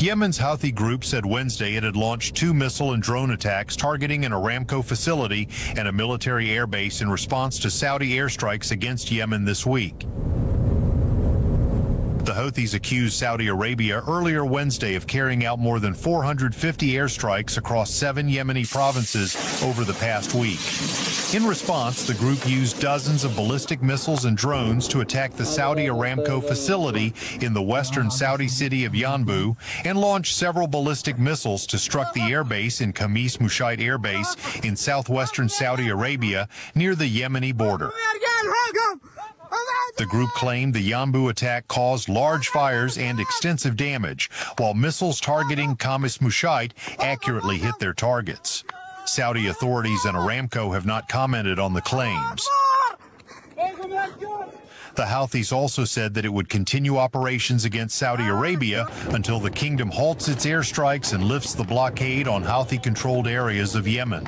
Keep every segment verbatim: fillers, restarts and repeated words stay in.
Yemen's Houthi group said Wednesday it had launched two missile and drone attacks targeting an Aramco facility and a military airbase in response to Saudi airstrikes against Yemen this week. The Houthis accused Saudi Arabia earlier Wednesday of carrying out more than four hundred fifty airstrikes across seven Yemeni provinces over the past week. In response, the group used dozens of ballistic missiles and drones to attack the Saudi Aramco facility in the western Saudi city of Yanbu and launched several ballistic missiles to struck the airbase in Khamis Mushait Air Base in southwestern Saudi Arabia near the Yemeni border. The group claimed the Yanbu attack caused large fires and extensive damage, while missiles targeting Khamis Mushait accurately hit their targets. Saudi authorities and Aramco have not commented on the claims. The Houthis also said that it would continue operations against Saudi Arabia until the kingdom halts its airstrikes and lifts the blockade on Houthi-controlled areas of Yemen.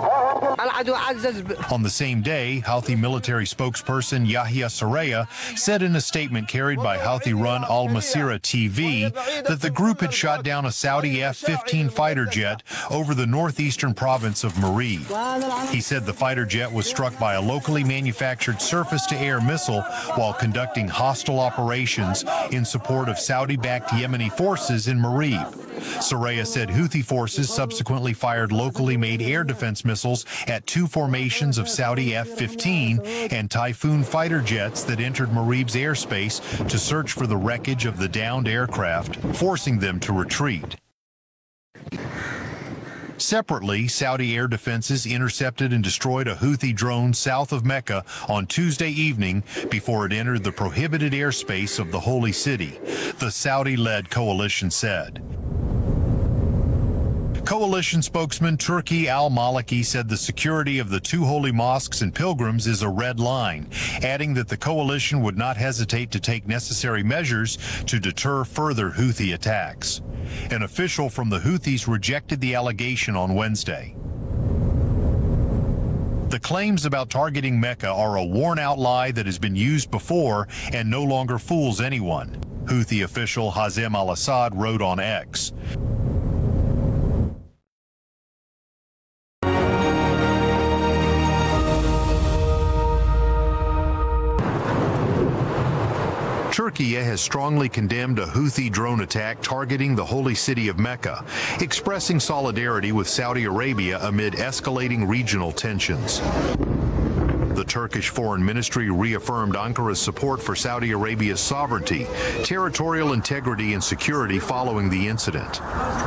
On the same day, Houthi military spokesperson Yahya Saraya said in a statement carried by Houthi-run Al Masirah T V that the group had shot down a Saudi F fifteen fighter jet over the northeastern province of Marib. He said the fighter jet was struck by a locally manufactured surface-to-air missile while conducting hostile operations in support of Saudi-backed Yemeni forces in Marib. Saraya said Houthi forces subsequently fired locally made air defense missiles at two formations of Saudi F fifteen and Typhoon fighter jets that entered Marib's airspace to search for the wreckage of the downed aircraft, forcing them to retreat. Separately, Saudi air defenses intercepted and destroyed a Houthi drone south of Mecca on Tuesday evening before it entered the prohibited airspace of the holy city, the Saudi-led coalition said. Coalition spokesman Turki al-Maliki said the security of the two holy mosques and pilgrims is a red line, adding that the coalition would not hesitate to take necessary measures to deter further Houthi attacks. An official from the Houthis rejected the allegation on Wednesday. The claims about targeting Mecca are a worn-out lie that has been used before and no longer fools anyone, Houthi official Hazem al-Assad wrote on X. Turkey has strongly condemned a Houthi drone attack targeting the holy city of Mecca, expressing solidarity with Saudi Arabia amid escalating regional tensions. The Turkish Foreign Ministry reaffirmed Ankara's support for Saudi Arabia's sovereignty, territorial integrity, and security following the incident.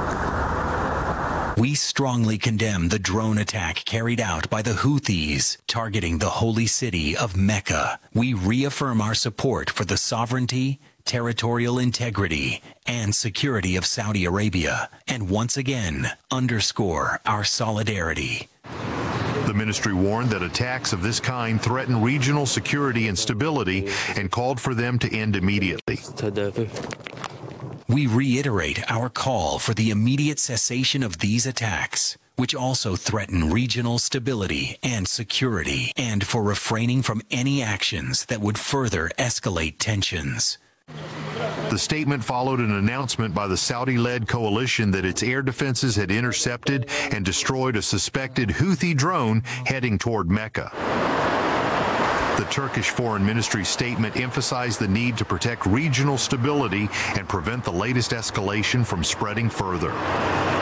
We strongly condemn the drone attack carried out by the Houthis targeting the holy city of Mecca. We reaffirm our support for the sovereignty, territorial integrity, and security of Saudi Arabia, and once again underscore our solidarity. The ministry warned that attacks of this kind threaten regional security and stability and called for them to end immediately. We reiterate our call for the immediate cessation of these attacks, which also threaten regional stability and security, and for refraining from any actions that would further escalate tensions. The statement followed an announcement by the Saudi-led coalition that its air defenses had intercepted and destroyed a suspected Houthi drone heading toward Mecca. The Turkish Foreign Ministry statement emphasized the need to protect regional stability and prevent the latest escalation from spreading further.